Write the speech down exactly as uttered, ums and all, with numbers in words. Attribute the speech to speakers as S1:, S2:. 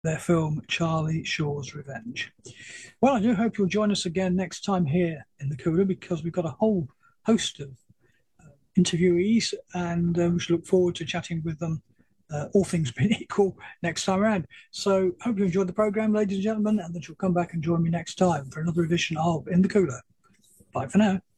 S1: their film Charlie Shaw's Revenge. Well, I do hope you'll join us again next time here in the Cooler, because we've got a whole host of uh, interviewees, and uh, we should look forward to chatting with them, uh, all things being equal, next time around. So hope you enjoyed the program, ladies and gentlemen, and that you'll come back and join me next time for another edition of In the Cooler. Bye for now.